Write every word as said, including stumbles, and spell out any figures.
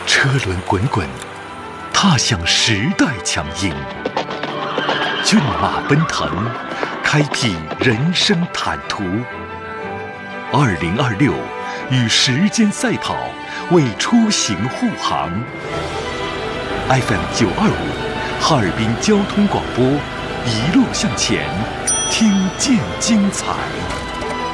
车轮滚滚，踏向时代强音；骏马奔腾，开辟人生坦途。二零二六，与时间赛跑，为出行护航。F M 九二五，哈尔滨交通广播，一路向前，听见精彩。